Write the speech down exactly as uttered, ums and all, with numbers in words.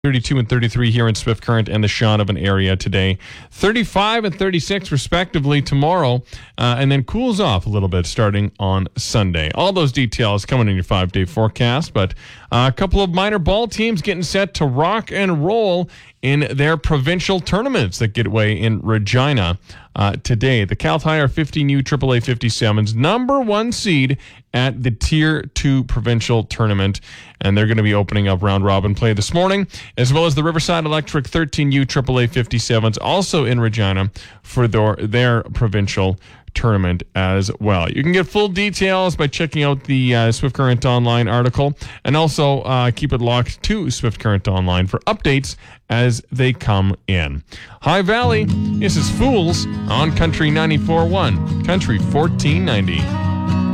thirty-two and thirty-three here in Swift Current and the Shaunavon area today. thirty-five and thirty-six respectively tomorrow, uh, and then cools off a little bit starting on Sunday. All those details coming in your five-day forecast, but uh, a couple of minor ball teams getting set to rock and roll in their provincial tournaments that get away in Regina uh, today. The Cal High fifteen U triple A fifty-sevens, number one seed at the Tier two provincial tournament, and they're going to be opening up round robin play this morning, as well as the Riverside Electric thirteen U triple A fifty-sevens, also in Regina for their, their provincial tournament as well. You can get full details by checking out the uh, Swift Current Online article, and also uh, keep it locked to Swift Current Online for updates as they come in. High Valley, this is Fools on Country ninety-four point one, Country fourteen ninety.